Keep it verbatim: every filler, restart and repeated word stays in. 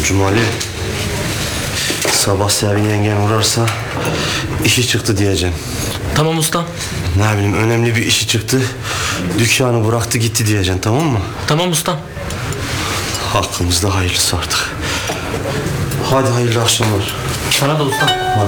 Cumali, sabah Sevin yengen uğrarsa işi çıktı diyeceksin. Tamam ustam. Ne bileyim, önemli bir işi çıktı, dükkanı bıraktı gitti diyeceksin, tamam mı? Tamam ustam. Hakkımızda hayırlısı artık. Hadi hayırlı akşamlar. Sana da ustam. Hadi.